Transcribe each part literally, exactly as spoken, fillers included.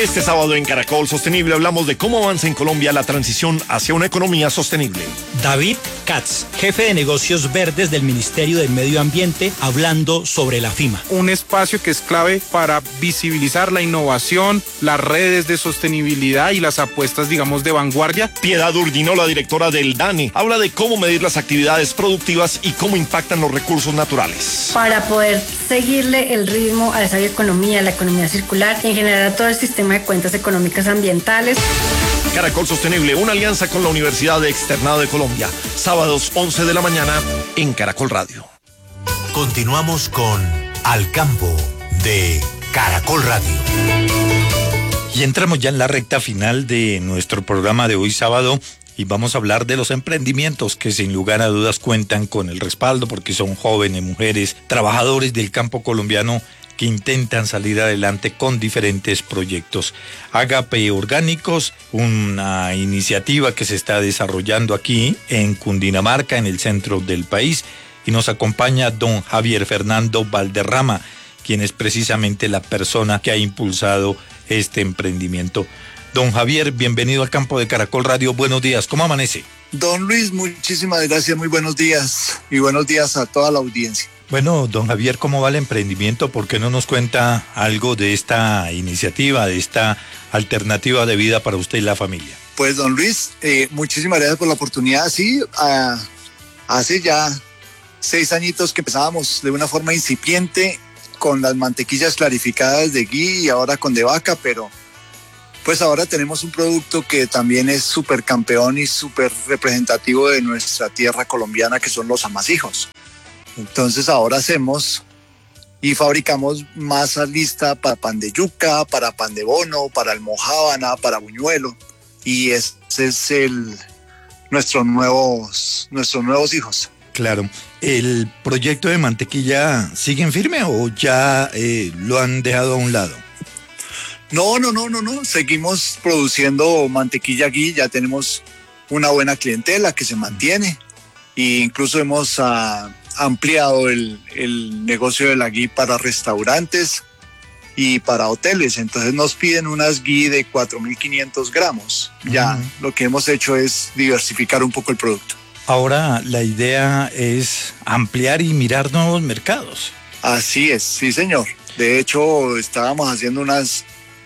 Este sábado en Caracol Sostenible hablamos de cómo avanza en Colombia la transición hacia una economía sostenible. David Katz, jefe de negocios verdes del Ministerio del Medio Ambiente, hablando sobre la FIMA. Un espacio que es clave para visibilizar la innovación, las redes de sostenibilidad y las apuestas, digamos, de vanguardia. Piedad Urdinola, directora del DANE, habla de cómo medir las actividades productivas y cómo impactan los recursos naturales. Para poder seguirle el ritmo a esa economía, la economía circular y en general a todo el sistema de cuentas económicas ambientales. Caracol Sostenible, una alianza con la Universidad de Externado de Colombia. Sábados once de la mañana en Caracol Radio. Continuamos con Al Campo de Caracol Radio. Y entramos ya en la recta final de nuestro programa de hoy sábado y vamos a hablar de los emprendimientos que sin lugar a dudas cuentan con el respaldo porque son jóvenes, mujeres, trabajadores del campo colombiano que intentan salir adelante con diferentes proyectos. Agape Orgánicos, una iniciativa que se está desarrollando aquí en Cundinamarca, en el centro del país, y nos acompaña don Javier Fernando Valderrama, quien es precisamente la persona que ha impulsado este emprendimiento. Don Javier, bienvenido al Campo de Caracol Radio. Buenos días, ¿cómo amanece? Don Luis, muchísimas gracias, muy buenos días y buenos días a toda la audiencia. Bueno, don Javier, ¿cómo va el emprendimiento? ¿Por qué no nos cuenta algo de esta iniciativa, de esta alternativa de vida para usted y la familia? Pues don Luis, eh, muchísimas gracias por la oportunidad. Sí, uh, hace ya seis añitos que empezábamos de una forma incipiente con las mantequillas clarificadas de ghee y ahora con de vaca, pero pues ahora tenemos un producto que también es súper campeón y súper representativo de nuestra tierra colombiana, que son los amasijos. Entonces ahora hacemos y fabricamos masa lista para pan de yuca, para pan de bono, para almojábana, para buñuelo. Y ese es el, nuestros, nuevos, nuestros nuevos hijos. Claro. ¿El proyecto de mantequilla sigue en firme o ya eh, lo han dejado a un lado? No, no, no, no, no. Seguimos produciendo mantequilla ghee. Ya tenemos una buena clientela que se mantiene. E incluso hemos uh, ampliado el, el negocio de la ghee para restaurantes y para hoteles. Entonces nos piden unas ghee de cuatro mil quinientos gramos. Uh-huh. Ya lo que hemos hecho es diversificar un poco el producto. Ahora la idea es ampliar y mirar nuevos mercados. Así es, sí señor. De hecho, estábamos haciendo unas,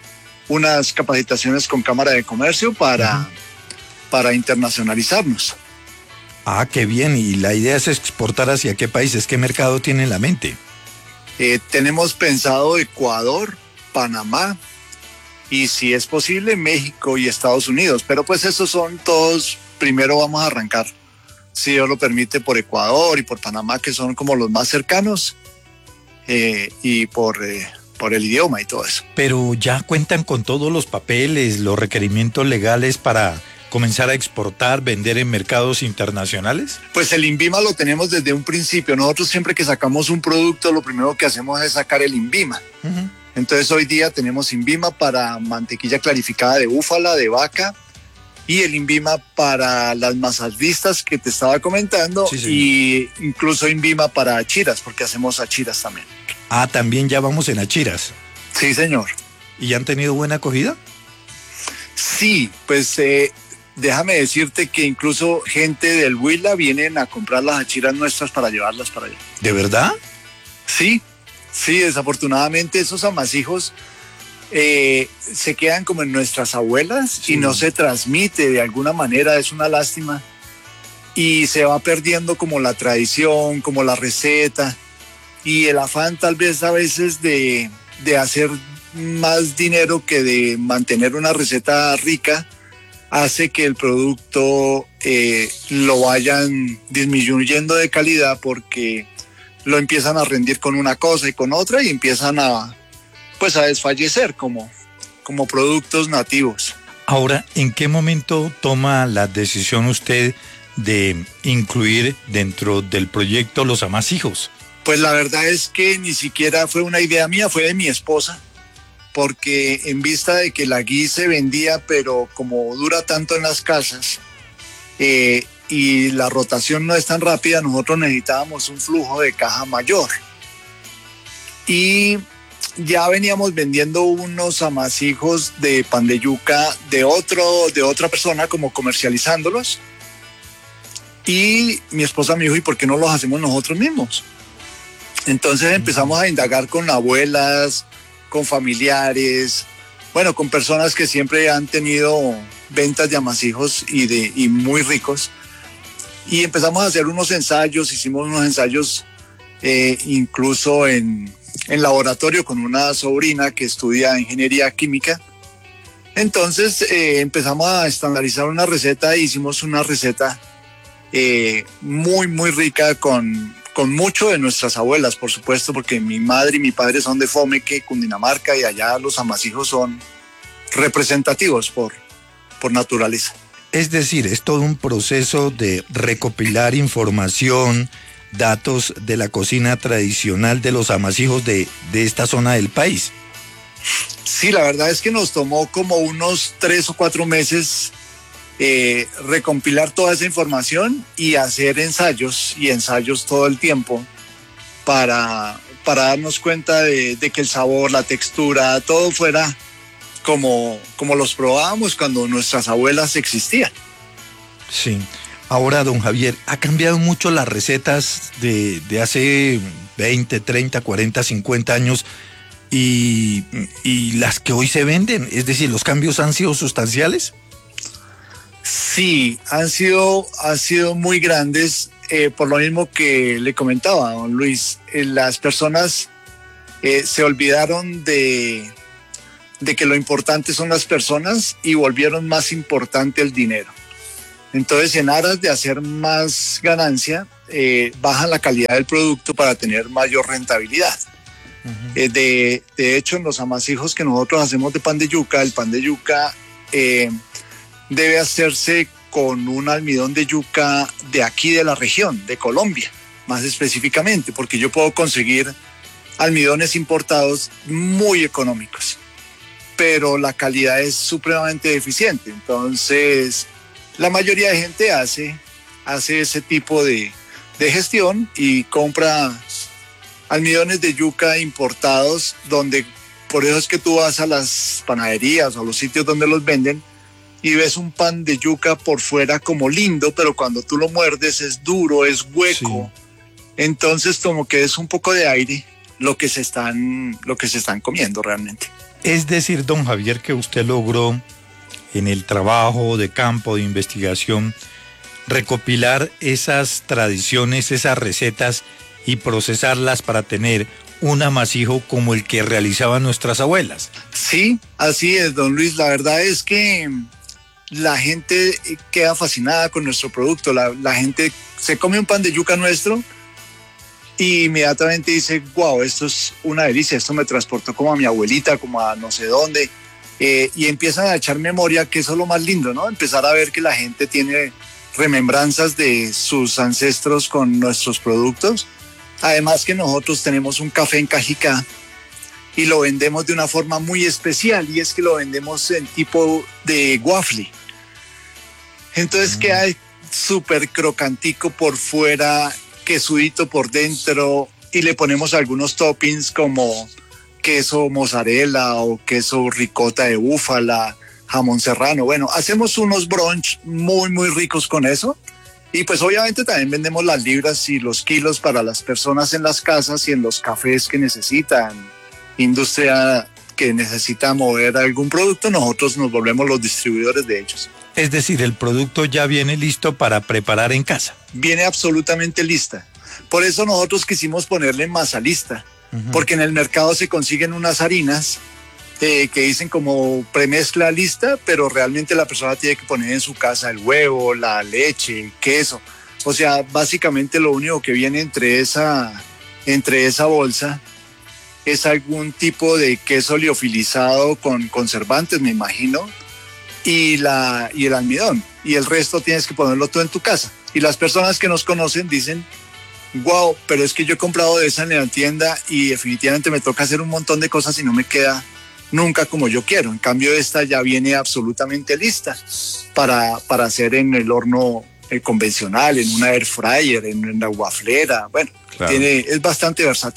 unas capacitaciones con Cámara de Comercio para, uh-huh. para internacionalizarnos. Ah, qué bien. ¿Y la idea es exportar hacia qué países? ¿Qué mercado tiene en la mente? Eh, tenemos pensado Ecuador, Panamá y si es posible México y Estados Unidos. Pero pues esos son todos, primero vamos a arrancar, si Dios lo permite, por Ecuador y por Panamá, que son como los más cercanos, eh, y por, eh, por el idioma y todo eso. Pero ya cuentan con todos los papeles, los requerimientos legales para comenzar a exportar, vender en mercados internacionales. Pues el INVIMA lo tenemos desde un principio. Nosotros siempre que sacamos un producto, lo primero que hacemos es sacar el INVIMA. Uh-huh. Entonces hoy día tenemos INVIMA para mantequilla clarificada de búfala, de vaca, y el INVIMA para las masas listas que te estaba comentando, sí, y incluso INVIMA para achiras, porque hacemos achiras también. Ah, también ya vamos en achiras. Sí, señor. ¿Y han tenido buena acogida? Sí, pues eh, déjame decirte que incluso gente del Huila vienen a comprar las achiras nuestras para llevarlas para allá. ¿De verdad? Sí, sí, desafortunadamente esos amasijos Eh, se quedan como en nuestras abuelas, sí, y no se transmite de alguna manera, es una lástima, y se va perdiendo como la tradición, como la receta, y el afán tal vez a veces de, de hacer más dinero que de mantener una receta rica, hace que el producto eh, lo vayan disminuyendo de calidad porque lo empiezan a rendir con una cosa y con otra y empiezan a pues a desfallecer como, como productos nativos. Ahora, ¿en qué momento toma la decisión usted de incluir dentro del proyecto los amasijos? Pues la verdad es que ni siquiera fue una idea mía, fue de mi esposa, porque en vista de que la ghee se vendía, pero como dura tanto en las casas eh, y la rotación no es tan rápida, nosotros necesitábamos un flujo de caja mayor. Y ya veníamos vendiendo unos amasijos de pan de yuca de, otro, de otra persona, como comercializándolos. Y mi esposa me dijo, ¿y por qué no los hacemos nosotros mismos? Entonces empezamos a indagar con abuelas, con familiares, bueno, con personas que siempre han tenido ventas de amasijos y, de, y muy ricos. Y empezamos a hacer unos ensayos, hicimos unos ensayos eh, incluso en, en laboratorio con una sobrina que estudia ingeniería química. Entonces eh, empezamos a estandarizar una receta e hicimos una receta eh, muy, muy rica con... con mucho de nuestras abuelas, por supuesto, porque mi madre y mi padre son de Fomeque, Cundinamarca, y allá los amasijos son representativos por, por naturaleza. Es decir, es todo un proceso de recopilar información, datos de la cocina tradicional de los amasijos de, de esta zona del país. Sí, la verdad es que nos tomó como unos tres o cuatro meses Eh, recompilar toda esa información y hacer ensayos y ensayos todo el tiempo para, para darnos cuenta de, de que el sabor, la textura, todo fuera como, como los probábamos cuando nuestras abuelas existían. Sí. Ahora, don Javier, ha cambiado mucho las recetas de, de hace veinte, treinta, cuarenta, cincuenta años y, y las que hoy se venden. Es decir, ¿los cambios han sido sustanciales? Sí, han sido, han sido muy grandes, eh, por lo mismo que le comentaba, don Luis. Eh, las personas eh, se olvidaron de, de que lo importante son las personas y volvieron más importante el dinero. Entonces, en aras de hacer más ganancia, eh, bajan la calidad del producto para tener mayor rentabilidad. Uh-huh. eh, de, de hecho, en los amasijos que nosotros hacemos de pan de yuca, el pan de yuca... Eh, debe hacerse con un almidón de yuca de aquí de la región, de Colombia, más específicamente, porque yo puedo conseguir almidones importados muy económicos, pero la calidad es supremamente deficiente. Entonces, la mayoría de gente hace, hace ese tipo de, de gestión y compra almidones de yuca importados, donde por eso es que tú vas a las panaderías o los sitios donde los venden y ves un pan de yuca por fuera como lindo, pero cuando tú lo muerdes es duro, es hueco. Sí. Entonces como que es un poco de aire lo que se están, lo que se están comiendo realmente. Es decir, don Javier, que usted logró en el trabajo de campo, de investigación, recopilar esas tradiciones, esas recetas y procesarlas para tener un amasijo como el que realizaban nuestras abuelas. Sí, así es, don Luis. La verdad es que la gente queda fascinada con nuestro producto. La, la gente se come un pan de yuca nuestro y inmediatamente dice, wow, esto es una delicia, esto me transportó como a mi abuelita, como a no sé dónde. Eh, y empiezan a echar memoria, que eso es lo más lindo, ¿no? Empezar a ver que la gente tiene remembranzas de sus ancestros con nuestros productos. Además que nosotros tenemos un café en Cajicá y lo vendemos de una forma muy especial, y es que lo vendemos en tipo de waffle. Entonces mm. queda súper crocantico por fuera, quesudito por dentro, y le ponemos algunos toppings como queso mozzarella o queso ricota de búfala, jamón serrano. Bueno, hacemos unos brunch muy, muy ricos con eso. Y pues obviamente también vendemos las libras y los kilos para las personas en las casas y en los cafés que necesitan, industria que necesita mover algún producto, nosotros nos volvemos los distribuidores de ellos. Es decir, el producto ya viene listo para preparar en casa. Viene absolutamente lista. Por eso nosotros quisimos ponerle masa lista, uh-huh. porque en el mercado se consiguen unas harinas eh, que dicen como premezcla lista, pero realmente la persona tiene que poner en su casa el huevo, la leche, el queso. O sea, básicamente lo único que viene entre esa, entre esa bolsa es algún tipo de queso liofilizado con conservantes, me imagino, y, la, y el almidón. Y el resto tienes que ponerlo tú en tu casa. Y las personas que nos conocen dicen, wow, pero es que yo he comprado de esa en la tienda y definitivamente me toca hacer un montón de cosas y no me queda nunca como yo quiero. En cambio, esta ya viene absolutamente lista para, para hacer en el horno eh, convencional, en una air fryer, en una waflera. Bueno, claro. tiene, es bastante versátil.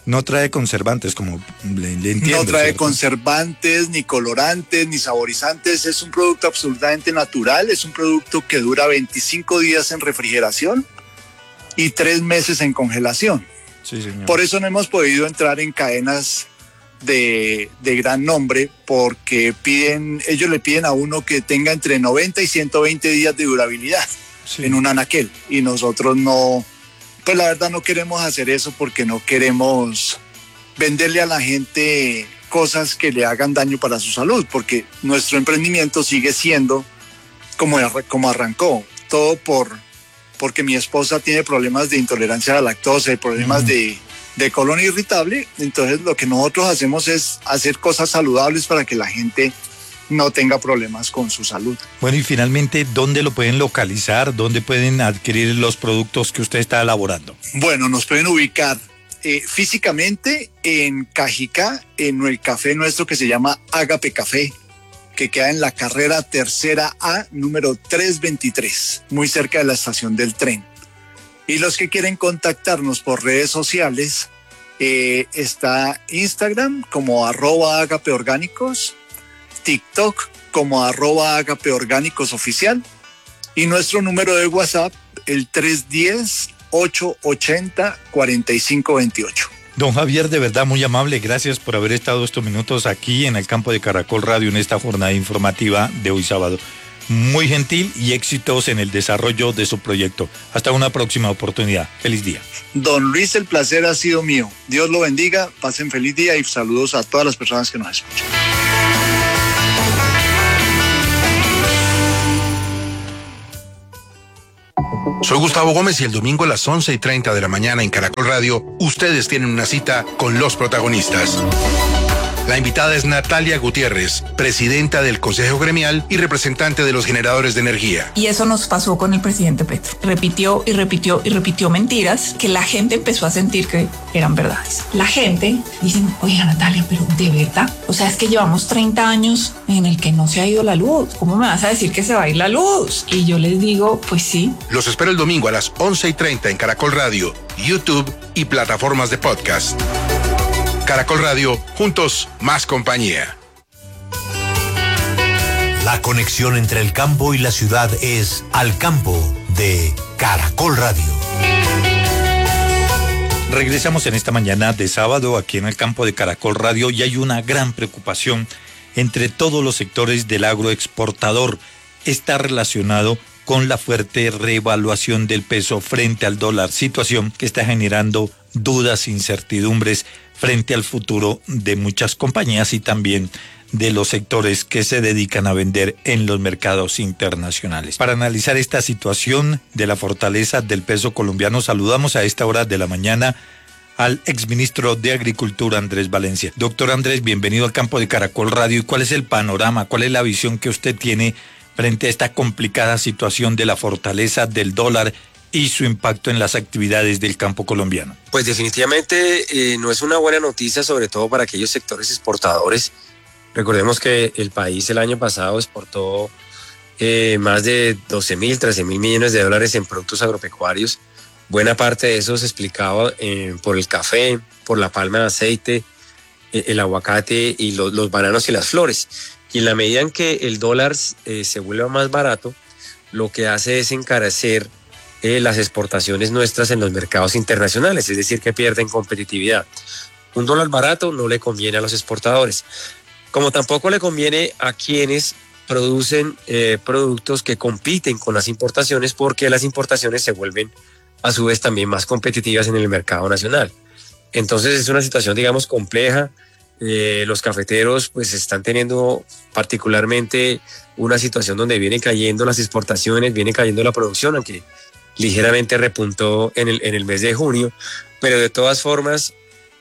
No trae conservantes, como le, le entiendo. No trae ¿cierto? conservantes, ni colorantes, ni saborizantes. Es un producto absolutamente natural. Es un producto que dura veinticinco días en refrigeración y tres meses en congelación. Sí, señor. Por eso no hemos podido entrar en cadenas de, de gran nombre, porque piden, ellos le piden a uno que tenga entre noventa y ciento veinte días de durabilidad sí. en un anaquel. Y nosotros no... Pues la verdad no queremos hacer eso porque no queremos venderle a la gente cosas que le hagan daño para su salud, porque nuestro emprendimiento sigue siendo como, como arrancó, todo por porque mi esposa tiene problemas de intolerancia a la lactosa y problemas mm. de, de colon irritable. Entonces lo que nosotros hacemos es hacer cosas saludables para que la gente no tenga problemas con su salud. Bueno, y finalmente, ¿dónde lo pueden localizar? ¿Dónde pueden adquirir los productos que usted está elaborando? Bueno, nos pueden ubicar eh, físicamente en Cajicá, en el café nuestro que se llama Ágape Café, que queda en la carrera tercera A, número trescientos veintitrés, muy cerca de la estación del tren. Y los que quieren contactarnos por redes sociales, eh, está Instagram como arroba Ágape Orgánicos, TikTok como arroba Ágape Orgánicos Oficial y nuestro número de WhatsApp el tres uno cero, ocho ocho cero, cuatro cinco dos ocho. Don Javier, de verdad muy amable, gracias por haber estado estos minutos aquí en el campo de Caracol Radio en esta jornada informativa de hoy sábado. Muy gentil y éxitos en el desarrollo de su proyecto. Hasta una próxima oportunidad. Feliz día. Don Luis, el placer ha sido mío. Dios lo bendiga, pasen feliz día y saludos a todas las personas que nos escuchan. Soy Gustavo Gómez y el domingo a las once y treinta de la mañana en Caracol Radio, ustedes tienen una cita con los protagonistas. La invitada es Natalia Gutiérrez, presidenta del Consejo Gremial y representante de los generadores de energía. Y eso nos pasó con el presidente Petro. Repitió y repitió y repitió mentiras que la gente empezó a sentir que eran verdades. La gente dice, oiga Natalia, pero ¿de verdad? O sea, es que llevamos treinta años en el que no se ha ido la luz. ¿Cómo me vas a decir que se va a ir la luz? Y yo les digo, pues sí. Los espero el domingo a las once y treinta en Caracol Radio, YouTube y plataformas de podcast. Caracol Radio, juntos, más compañía. La conexión entre el campo y la ciudad es Al Campo de Caracol Radio. Regresamos en esta mañana de sábado aquí en el campo de Caracol Radio y hay una gran preocupación entre todos los sectores del agroexportador. Está relacionado con la fuerte revaluación del peso frente al dólar, situación que está generando dudas, incertidumbres frente al futuro de muchas compañías y también de los sectores que se dedican a vender en los mercados internacionales. Para analizar esta situación de la fortaleza del peso colombiano, saludamos a esta hora de la mañana al exministro de Agricultura, Andrés Valencia. Doctor Andrés, bienvenido al campo de Caracol Radio. ¿Y cuál es el panorama, cuál es la visión que usted tiene frente a esta complicada situación de la fortaleza del dólar y su impacto en las actividades del campo colombiano? Pues definitivamente eh, no es una buena noticia, sobre todo para aquellos sectores exportadores. Recordemos que el país el año pasado exportó eh, más de doce mil, trece mil millones de dólares en productos agropecuarios. Buena parte de eso se explicaba eh, por el café, por la palma de aceite, eh, el aguacate y lo, los bananos y las flores. Y en la medida en que el dólar eh, se vuelva más barato, lo que hace es encarecer Eh, las exportaciones nuestras en los mercados internacionales, es decir, que pierden competitividad. Un dólar barato no le conviene a los exportadores, como tampoco le conviene a quienes producen eh, productos que compiten con las importaciones, porque las importaciones se vuelven a su vez también más competitivas en el mercado nacional. Entonces es una situación, digamos, compleja. Eh, los cafeteros pues están teniendo particularmente una situación donde vienen cayendo las exportaciones, viene cayendo la producción, aunque ligeramente repuntó en el, en el mes de junio, pero de todas formas,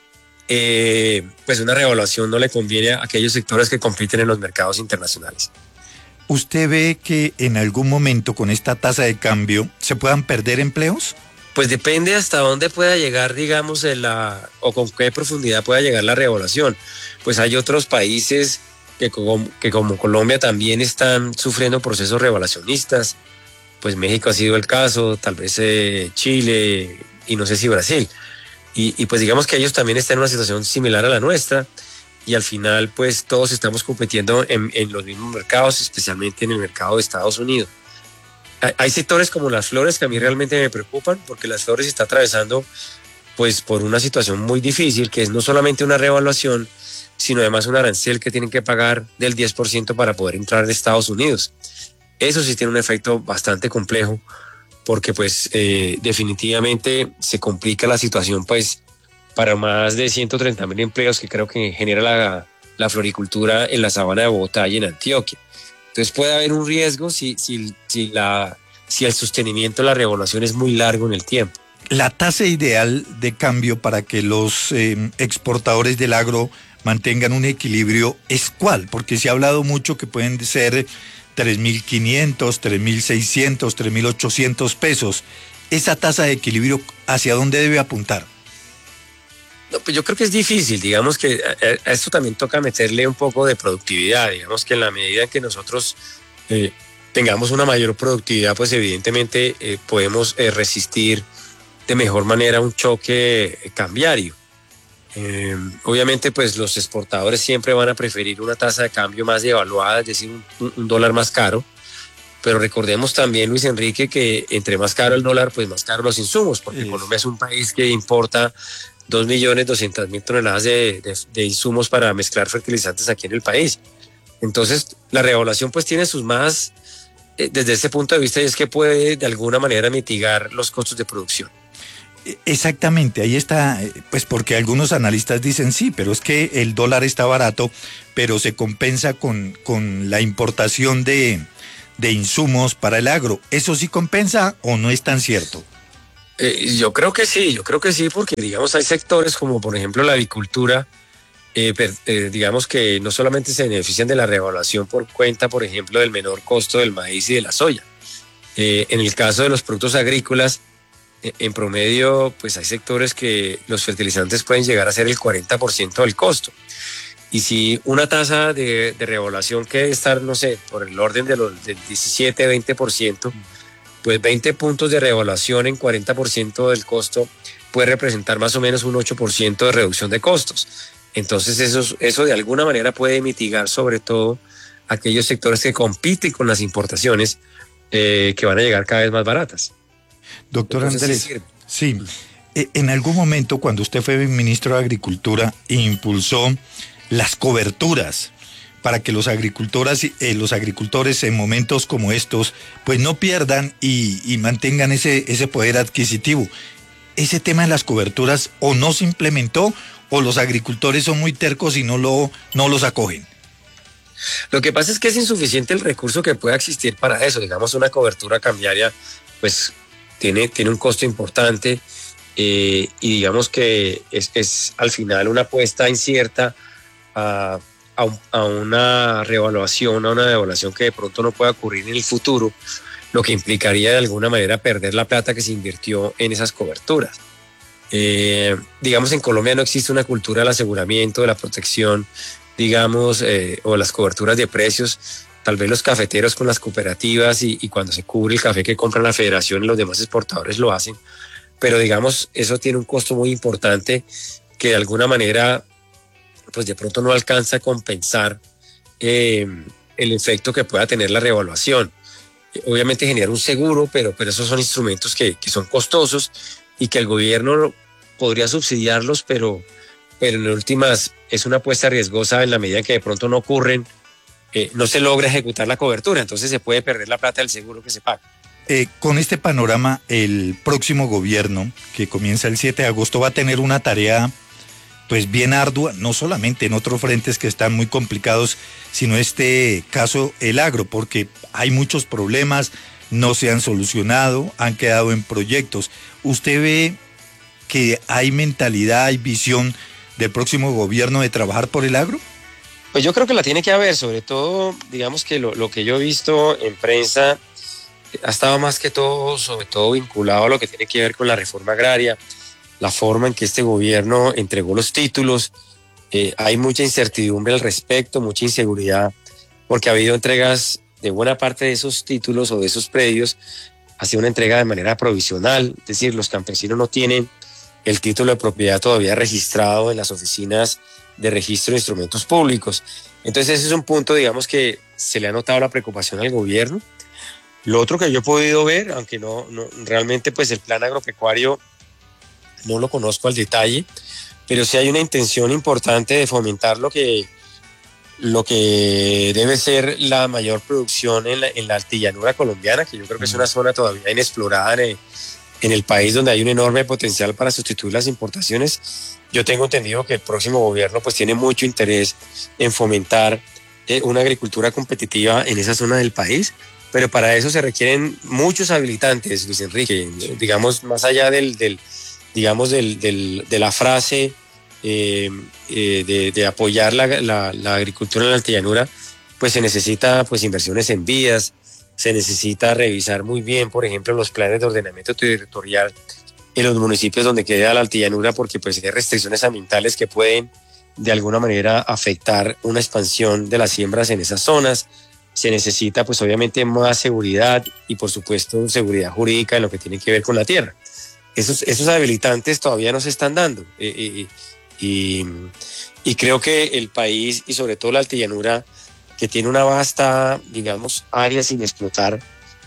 eh, pues una revaluación no le conviene a aquellos sectores que compiten en los mercados internacionales. ¿Usted ve que en algún momento con esta tasa de cambio se puedan perder empleos? Pues depende hasta dónde pueda llegar, digamos, en la, o con qué profundidad pueda llegar la revaluación. Pues hay otros países que como, que como Colombia también están sufriendo procesos revaluacionistas. Pues México ha sido el caso, tal vez eh, Chile y no sé si Brasil. Y, y pues digamos que ellos también están en una situación similar a la nuestra, y al final pues todos estamos compitiendo en, en los mismos mercados, especialmente en el mercado de Estados Unidos. Hay, hay sectores como las flores que a mí realmente me preocupan, porque las flores está atravesando pues por una situación muy difícil, que es no solamente una revaluación, sino además un arancel que tienen que pagar del diez por ciento para poder entrar en Estados Unidos. Eso sí tiene un efecto bastante complejo, porque pues eh, definitivamente se complica la situación pues para más de ciento treinta mil empleos que creo que genera la, la floricultura en la sabana de Bogotá y en Antioquia. Entonces puede haber un riesgo si, si, si, la, si el sostenimiento de la revaluación es muy largo en el tiempo. La tasa ideal de cambio para que los eh, exportadores del agro mantengan un equilibrio es ¿cuál? Porque se ha hablado mucho que pueden ser tres mil quinientos, tres mil seiscientos, tres mil ochocientos pesos. ¿Esa tasa de equilibrio hacia dónde debe apuntar? No, pues yo creo que es difícil, digamos que a, a esto también toca meterle un poco de productividad, digamos que en la medida en que nosotros eh, tengamos una mayor productividad, pues evidentemente eh, podemos eh, resistir de mejor manera un choque cambiario. Eh, obviamente pues los exportadores siempre van a preferir una tasa de cambio más devaluada, es decir, un, un dólar más caro, pero recordemos también, Luis Enrique, que entre más caro el dólar, pues más caro los insumos, porque sí. Colombia es un país que importa dos millones doscientas mil toneladas de, de, de insumos para mezclar fertilizantes aquí en el país. Entonces la revaluación pues tiene sus más, eh, desde ese punto de vista, y es que puede de alguna manera mitigar los costos de producción. Exactamente, ahí está, pues porque algunos analistas dicen sí, pero es que el dólar está barato, pero se compensa con, con la importación de, de insumos para el agro. ¿Eso sí compensa o no es tan cierto? Eh, yo creo que sí, yo creo que sí, porque digamos hay sectores como por ejemplo la avicultura, eh, per, eh, digamos que no solamente se benefician de la revaluación por cuenta, por ejemplo, del menor costo del maíz y de la soya. Eh, en el caso de los productos agrícolas, en promedio, pues hay sectores que los fertilizantes pueden llegar a ser el cuarenta por ciento del costo. Y si una tasa de, de revaluación que debe estar, no sé, por el orden de los, del diecisiete, veinte por ciento, pues veinte puntos de revaluación en cuarenta por ciento del costo puede representar más o menos un ocho por ciento de reducción de costos. Entonces eso, eso de alguna manera puede mitigar sobre todo aquellos sectores que compiten con las importaciones eh, que van a llegar cada vez más baratas. Doctor Andrés, sí, en algún momento cuando usted fue ministro de Agricultura impulsó las coberturas para que los agricultores, eh, los agricultores en momentos como estos pues no pierdan y, y mantengan ese, ese poder adquisitivo. Ese tema de las coberturas o no se implementó o los agricultores son muy tercos y no, lo, no los acogen. Lo que pasa es que es insuficiente el recurso que pueda existir para eso. Digamos, una cobertura cambiaria pues Tiene, tiene un costo importante eh, y digamos que es, es al final una apuesta incierta a, a, un, a una revaluación, a una devaluación que de pronto no pueda ocurrir en el futuro, lo que implicaría de alguna manera perder la plata que se invirtió en esas coberturas. Eh, digamos, en Colombia no existe una cultura del aseguramiento, de la protección, digamos, eh, o las coberturas de precios. Tal vez los cafeteros con las cooperativas y, y cuando se cubre el café que compran la federación y los demás exportadores lo hacen, pero digamos eso tiene un costo muy importante que de alguna manera pues de pronto no alcanza a compensar eh, el efecto que pueda tener la revaluación. Obviamente genera un seguro, pero, pero esos son instrumentos que, que son costosos y que el gobierno podría subsidiarlos, pero, pero en últimas es una apuesta riesgosa en la medida que de pronto no ocurren. Eh, no se logra ejecutar la cobertura, entonces se puede perder la plata del seguro que se paga. Eh, con este panorama, el próximo gobierno, que comienza el siete de agosto, va a tener una tarea pues bien ardua, no solamente en otros frentes que están muy complicados, sino este caso, el agro, porque hay muchos problemas, no se han solucionado, han quedado en proyectos. ¿Usted ve que hay mentalidad, hay visión del próximo gobierno de trabajar por el agro? Pues yo creo que la tiene que haber, sobre todo, digamos que lo, lo que yo he visto en prensa ha estado más que todo, sobre todo vinculado a lo que tiene que ver con la reforma agraria, la forma en que este gobierno entregó los títulos. Eh, hay mucha incertidumbre al respecto, mucha inseguridad, porque ha habido entregas de buena parte de esos títulos o de esos predios, ha sido una entrega de manera provisional, es decir, los campesinos no tienen el título de propiedad todavía registrado en las oficinas de registro de instrumentos públicos. Entonces ese es un punto, digamos, que se le ha notado la preocupación al gobierno. Lo otro que yo he podido ver, aunque no, no realmente pues el plan agropecuario no lo conozco al detalle, pero sí hay una intención importante de fomentar lo que, lo que debe ser la mayor producción en la, en la altillanura colombiana, que yo creo que es una zona todavía inexplorada en el, en el país, donde hay un enorme potencial para sustituir las importaciones. Yo tengo entendido que el próximo gobierno pues tiene mucho interés en fomentar eh, una agricultura competitiva en esa zona del país, pero para eso se requieren muchos habilitantes, Luis Enrique, digamos, más allá del, del digamos, del, del, de la frase eh, eh, de, de apoyar la, la, la agricultura en la altillanura, pues se necesita pues inversiones en vías, se necesita revisar muy bien, por ejemplo, los planes de ordenamiento territorial en los municipios donde queda la altillanura, porque pues hay restricciones ambientales que pueden de alguna manera afectar una expansión de las siembras en esas zonas. Se necesita pues obviamente más seguridad y por supuesto seguridad jurídica en lo que tiene que ver con la tierra. Esos, esos habilitantes todavía no se están dando y, y, y creo que el país y sobre todo la altillanura, que tiene una vasta, digamos, área sin explotar,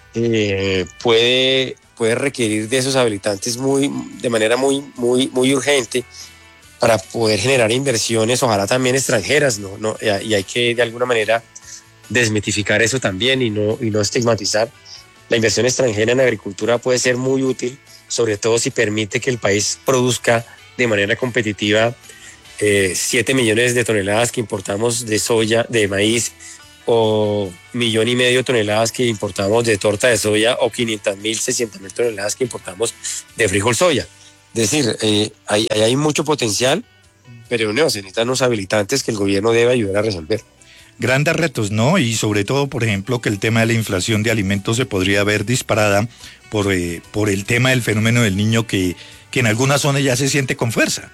eh, puede, puede requerir de esos habilitantes muy, de manera muy, muy, muy urgente para poder generar inversiones, ojalá también extranjeras, ¿no? No, y hay que de alguna manera desmitificar eso también y no, y no estigmatizar. La inversión extranjera en agricultura puede ser muy útil, sobre todo si permite que el país produzca de manera competitiva eh, siete millones de toneladas que importamos de soya, de maíz, o millón y medio de toneladas que importamos de torta de soya, o quinientas mil, seiscientas mil toneladas que importamos de frijol soya. Es decir, eh, hay, hay mucho potencial, pero no, se necesitan unos habilitantes que el gobierno debe ayudar a resolver. Grandes retos, ¿no? Y sobre todo, por ejemplo, que el tema de la inflación de alimentos se podría ver disparada por, eh, por el tema del fenómeno del niño que, que en algunas zonas ya se siente con fuerza.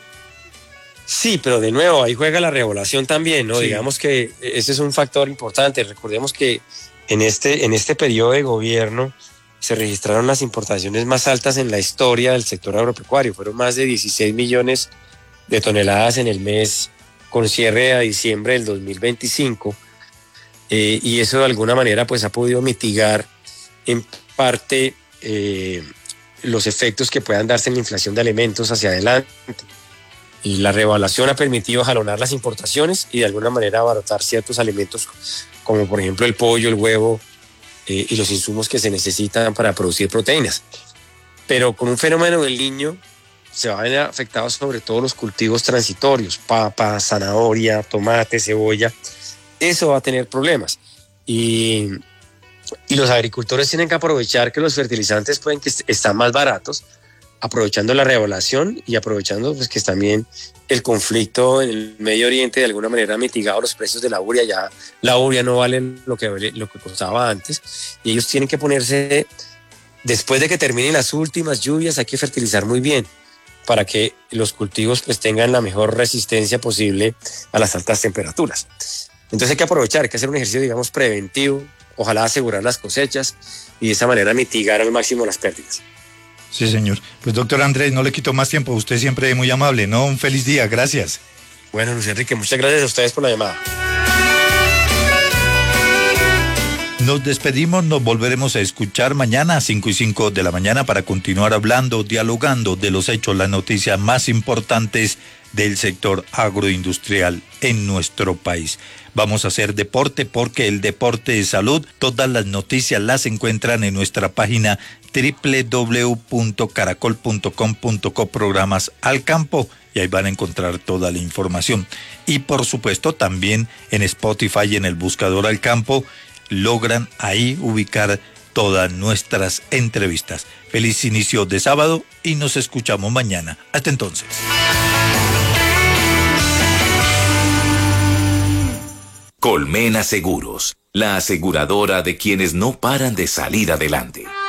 Sí, pero de nuevo, ahí juega la regulación también, ¿no? Sí. Digamos que ese es un factor importante. Recordemos que en este, en este periodo de gobierno se registraron las importaciones más altas en la historia del sector agropecuario. Fueron más de dieciséis millones de toneladas en el mes con cierre a diciembre del dos mil veinticinco, eh, y eso de alguna manera pues ha podido mitigar en parte eh, los efectos que puedan darse en la inflación de alimentos hacia adelante. Y la revaluación ha permitido jalonar las importaciones y de alguna manera abaratar ciertos alimentos, como por ejemplo el pollo, el huevo eh, y los insumos que se necesitan para producir proteínas. Pero con un fenómeno del Niño se van a ver afectados sobre todo los cultivos transitorios, papa, zanahoria, tomate, cebolla. Eso va a tener problemas. Y, y los agricultores tienen que aprovechar que los fertilizantes pueden que est- están más baratos, aprovechando la revaluación y aprovechando pues, que también el conflicto en el Medio Oriente de alguna manera ha mitigado los precios de la urea. Ya la urea no vale lo que, lo que costaba antes y ellos tienen que ponerse, después de que terminen las últimas lluvias, hay que fertilizar muy bien para que los cultivos pues, tengan la mejor resistencia posible a las altas temperaturas. Entonces hay que aprovechar, hay que hacer un ejercicio, digamos, preventivo, ojalá asegurar las cosechas y de esa manera mitigar al máximo las pérdidas. Sí, señor. Pues doctor Andrés, no le quito más tiempo, usted siempre muy amable, ¿no? Un feliz día, gracias. Bueno, Luis Enrique, muchas gracias a ustedes por la llamada. Nos despedimos, nos volveremos a escuchar mañana a cinco y cinco de la mañana para continuar hablando, dialogando de los hechos, las noticias más importantes del sector agroindustrial en nuestro país. Vamos a hacer deporte porque el deporte es salud. Todas las noticias las encuentran en nuestra página doble u doble u doble u punto caracol punto com punto co, programas al campo, y ahí van a encontrar toda la información. Y por supuesto también en Spotify y en el buscador al campo logran ahí ubicar todas nuestras entrevistas. Feliz inicio de sábado y nos escuchamos mañana. Hasta entonces. Colmena Seguros, la aseguradora de quienes no paran de salir adelante.